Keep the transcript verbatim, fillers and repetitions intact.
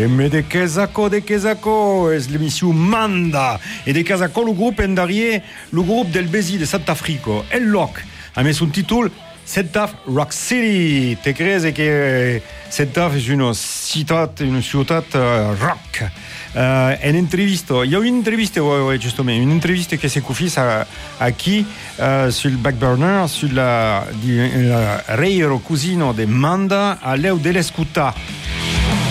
E me de Quesaco, de Quesaco, è l'emissione Manda. E de Quesaco, le groupe Endarier, le groupe del Bézi de Sant'Africo. E l'Oc a mis un titolo Sant'Af Rock City. Te crezi che Sant'Af è una città, una città rock. Uh, un'intervista, il y a une intervista, ouais, ouais, justement, une intervista che si è fatta a chi uh, sul backburner, sulla di, uh, rare cusino di Manda a Leo dell'Escuta.